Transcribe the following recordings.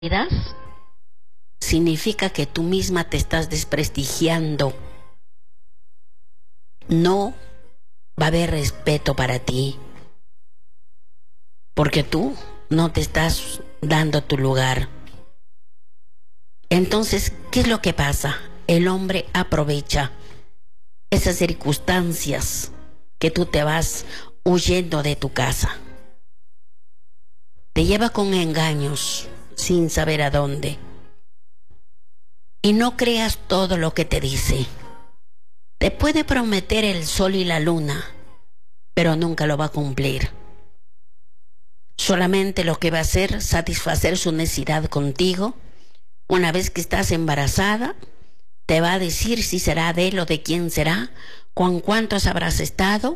significa que tú misma te estás desprestigiando. No va a haber respeto para ti, porque tú no te estás dando tu lugar. Entonces, ¿qué es lo que pasa? El hombre aprovecha esas circunstancias que tú te vas huyendo de tu casa. Te lleva con engaños sin saber a dónde. Y no creas todo lo que te dice. Te puede prometer el sol y la luna, pero nunca lo va a cumplir. Solamente lo que va a hacer es satisfacer su necesidad contigo. Una vez que estás embarazada, te va a decir si será de él o de quién será, con cuántos habrás estado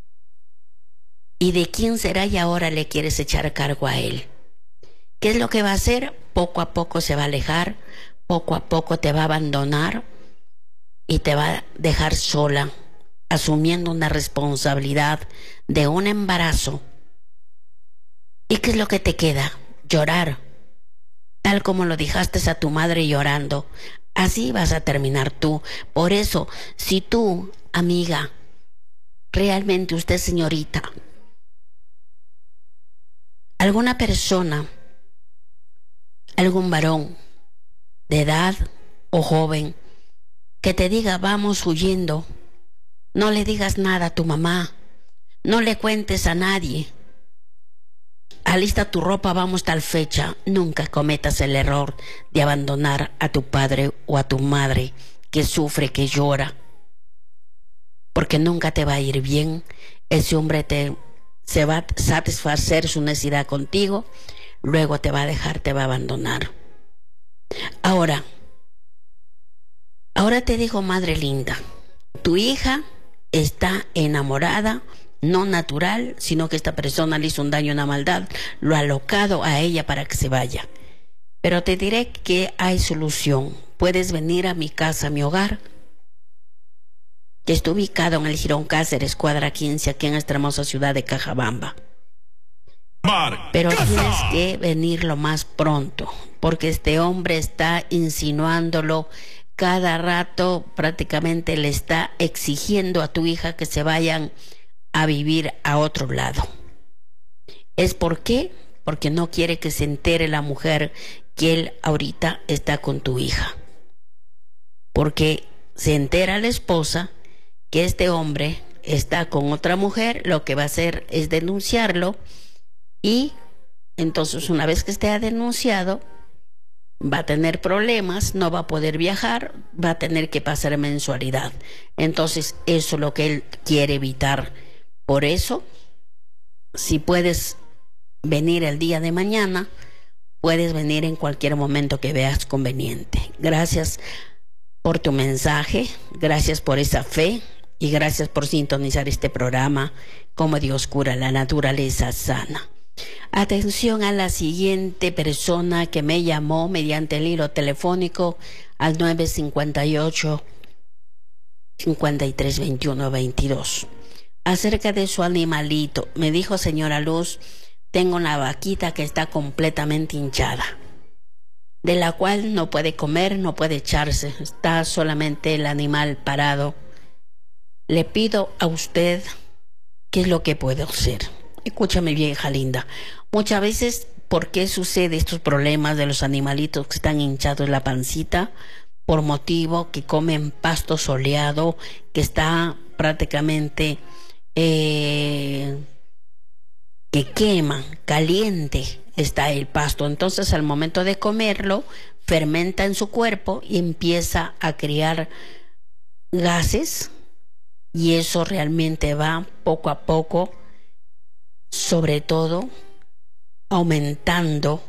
y de quién será, y ahora le quieres echar cargo a él. ¿Qué es lo que va a hacer? Poco a poco se va a alejar, poco a poco te va a abandonar y te va a dejar sola, asumiendo una responsabilidad de un embarazo. ¿Y qué es lo que te queda? Llorar. Tal como lo dejaste a tu madre llorando, así vas a terminar tú. Por eso, si tú, amiga, realmente usted, señorita, alguna persona, algún varón de edad o joven que te diga vamos huyendo, no le digas nada a tu mamá, no le cuentes a nadie. Alista tu ropa, vamos tal fecha. Nunca cometas el error de abandonar a tu padre o a tu madre que sufre, que llora, porque nunca te va a ir bien. Ese hombre se va a satisfacer su necesidad contigo, luego te va a dejar, te va a abandonar. Ahora te digo, madre linda, tu hija está enamorada, no natural, sino que esta persona le hizo un daño, una maldad, lo ha alocado a ella para que se vaya. Pero te diré que hay solución. Puedes venir a mi casa, a mi hogar, que está ubicado en el Girón Cáceres, cuadra 15, aquí en esta hermosa ciudad de Cajabamba. Pero tienes que venir lo más pronto, porque este hombre está insinuándolo cada rato, prácticamente le está exigiendo a tu hija que se vayan a vivir a otro lado. ¿Es por qué? Porque no quiere que se entere la mujer que él ahorita está con tu hija. Porque se entera la esposa que este hombre está con otra mujer, lo que va a hacer es denunciarlo, y entonces una vez que esté denunciado va a tener problemas, no va a poder viajar, va a tener que pasar mensualidad. Entonces eso es lo que él quiere evitar. Por eso, si puedes venir el día de mañana, puedes venir en cualquier momento que veas conveniente. Gracias por tu mensaje, gracias por esa fe y gracias por sintonizar este programa, Como Dios cura la naturaleza sana. Atención a la siguiente persona que me llamó mediante el hilo telefónico al 958 53 21 22. Acerca de su animalito. Me dijo: señora Luz, tengo una vaquita que está completamente hinchada, de la cual no puede comer, no puede echarse, está solamente el animal parado. Le pido a usted, ¿qué es lo que puedo hacer? Escúchame, vieja linda. Muchas veces, ¿por qué sucede estos problemas de los animalitos que están hinchados en la pancita? Por motivo que comen pasto soleado, que está prácticamente que quema, caliente está el pasto. Entonces al momento de comerlo fermenta en su cuerpo y empieza a crear gases, y eso realmente va poco a poco, sobre todo aumentando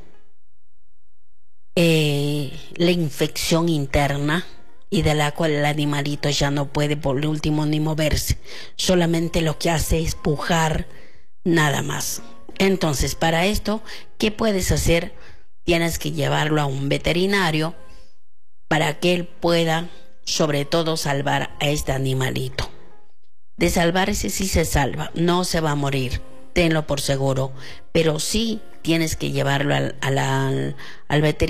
la infección interna, y de la cual el animalito ya no puede por último ni moverse, solamente lo que hace es pujar, nada más. Entonces, para esto, ¿qué puedes hacer? Tienes que llevarlo a un veterinario para que él pueda, sobre todo, salvar a este animalito. De salvarse sí se salva, no se va a morir, tenlo por seguro, pero sí tienes que llevarlo al veterinario